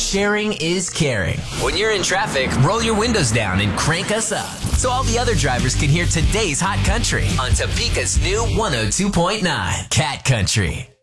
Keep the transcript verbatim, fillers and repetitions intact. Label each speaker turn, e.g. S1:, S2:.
S1: sharing is caring. When you're in traffic, roll your windows down and crank us up so all the other drivers can hear today's hot country on Topeka's new one oh two point nine Cat Country.